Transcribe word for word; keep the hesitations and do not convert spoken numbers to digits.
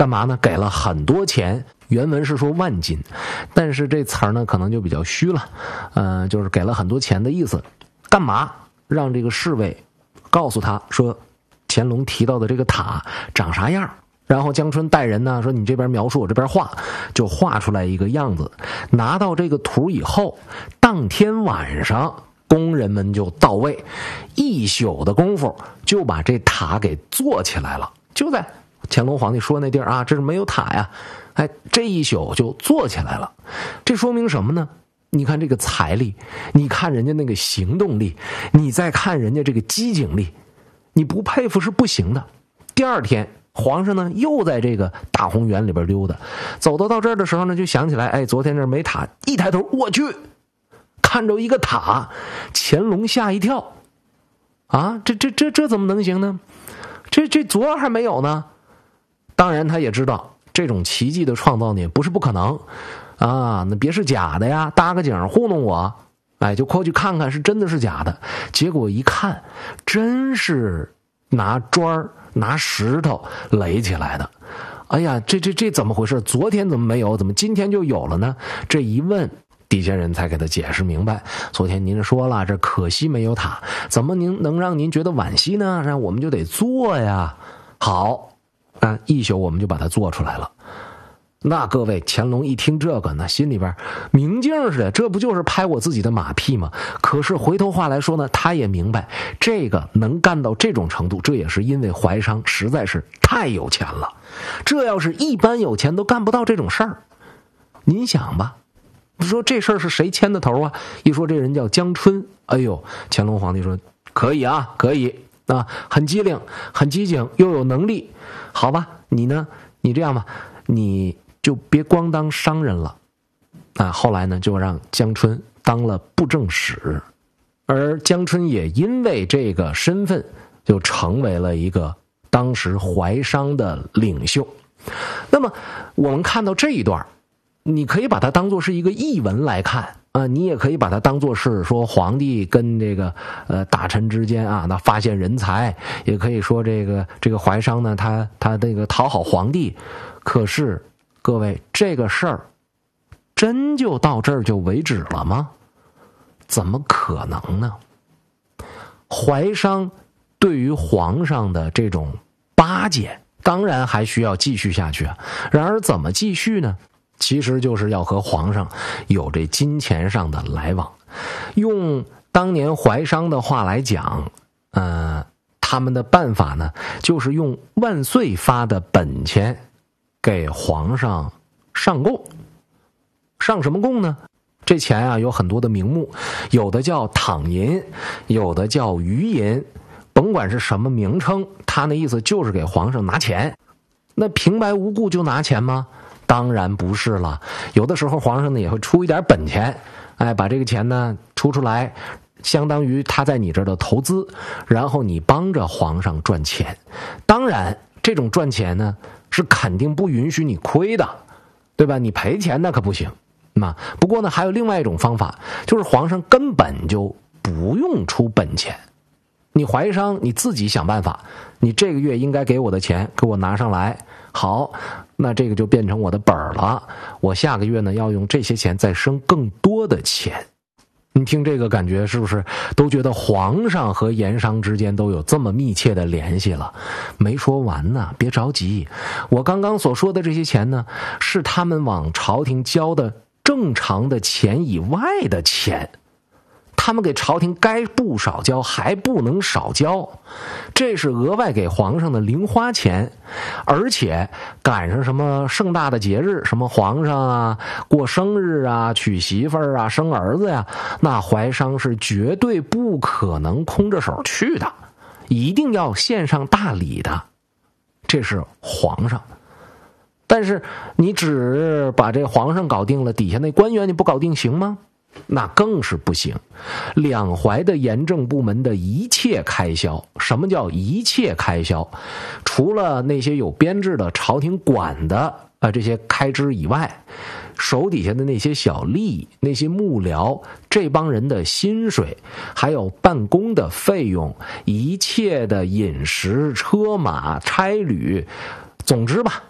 干嘛呢？给了很多钱，原文是说万金，但是这词儿呢可能就比较虚了，呃，就是给了很多钱的意思。干嘛？让这个侍卫告诉他说，乾隆提到的这个塔长啥样。然后江春带人呢说，你这边描述，我这边画，就画出来一个样子。拿到这个图以后，当天晚上工人们就到位，一宿的功夫就把这塔给做起来了。就在乾隆皇帝说那地儿啊，这是没有塔呀，哎，这一宿就做起来了。这说明什么呢？你看这个财力，你看人家那个行动力，你再看人家这个机警力，你不佩服是不行的。第二天皇上呢又在这个大红园里边溜达，走到到这儿的时候呢，就想起来，哎，昨天这没塔，一抬头，我去，看着一个塔，乾隆吓一跳，啊，这这这这怎么能行呢？这这昨儿还没有呢。当然他也知道这种奇迹的创造呢不是不可能啊，那别是假的呀，搭个景糊弄我，哎，就过去看看是真的是假的。结果一看，真是拿砖拿石头垒起来的。哎呀，这这这怎么回事？昨天怎么没有？怎么今天就有了呢？这一问，底下人才给他解释明白。昨天您说了，这可惜没有塔，怎么您能让您觉得惋惜呢？那我们就得做呀。好，啊，一宿我们就把它做出来了。那各位，乾隆一听这个呢，心里边明镜似的，这不就是拍我自己的马屁吗？可是回头话来说呢，他也明白这个能干到这种程度，这也是因为怀商实在是太有钱了。这要是一般有钱都干不到这种事儿。您想吧，说这事儿是谁牵的头啊？一说这人叫江春，哎呦，乾隆皇帝说可以啊，可以啊，很机灵，很机警，又有能力。好吧，你呢？你这样吧，你就别光当商人了啊！后来呢，就让江春当了布政使，而江春也因为这个身份，就成为了一个当时怀商的领袖。那么我们看到这一段，你可以把它当作是一个译文来看啊，你也可以把它当作是说皇帝跟这个呃大臣之间啊，那发现人才，也可以说这个这个怀商呢，他他这个讨好皇帝。可是各位，这个事儿真就到这儿就为止了吗？怎么可能呢？怀商对于皇上的这种巴结，当然还需要继续下去啊。然而怎么继续呢？其实就是要和皇上有这金钱上的来往。用当年怀商的话来讲，呃，他们的办法呢，就是用万岁发的本钱给皇上上贡。上什么贡呢？这钱啊有很多的名目，有的叫躺银，有的叫余银，甭管是什么名称，他那意思就是给皇上拿钱。那平白无故就拿钱吗？当然不是了，有的时候皇上呢也会出一点本钱，哎，把这个钱呢出出来，相当于他在你这儿的投资，然后你帮着皇上赚钱。当然这种赚钱呢是肯定不允许你亏的，对吧？你赔钱那可不行。那不过呢还有另外一种方法，就是皇上根本就不用出本钱，你怀商你自己想办法，你这个月应该给我的钱给我拿上来，好，那这个就变成我的本了，我下个月呢要用这些钱再生更多的钱。你听这个感觉是不是都觉得皇上和盐商之间都有这么密切的联系了？没说完呢，别着急，我刚刚所说的这些钱呢，是他们往朝廷交的正常的钱以外的钱，他们给朝廷该不少交还不能少交，这是额外给皇上的零花钱。而且赶上什么盛大的节日，什么皇上啊过生日啊娶媳妇儿啊生儿子呀，那怀商是绝对不可能空着手去的，一定要献上大礼的，这是皇上。但是你只把这皇上搞定了，底下那官员你不搞定行吗？那更是不行。两淮的盐政部门的一切开销，什么叫一切开销？除了那些有编制的朝廷管的啊这些开支以外，手底下的那些小吏、那些幕僚，这帮人的薪水，还有办公的费用，一切的饮食、车马、差旅，总之吧，